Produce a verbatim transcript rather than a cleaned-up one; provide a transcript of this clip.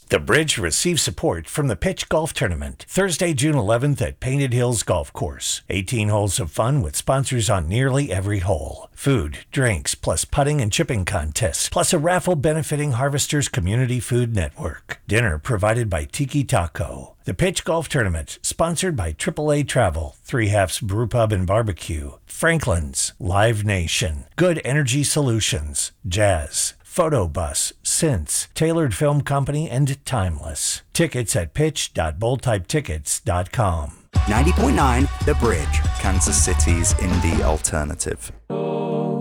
The Bridge receives support from the Pitch Golf Tournament, Thursday, June eleventh at Painted Hills Golf Course. eighteen holes of fun with sponsors on nearly every hole. Food, drinks, plus putting and chipping contests, plus a raffle benefiting Harvesters Community Food Network. Dinner provided by Tiki Taco. The Pitch Golf Tournament, sponsored by triple A Travel, Three Halves Brew Pub and Barbecue, Franklin's, Live Nation, Good Energy Solutions, Jazz, Photo Bus, Since, Tailored Film Company, and Timeless. Tickets at pitch dot bold type tickets dot com. ninety point nine The Bridge, Kansas City's indie alternative.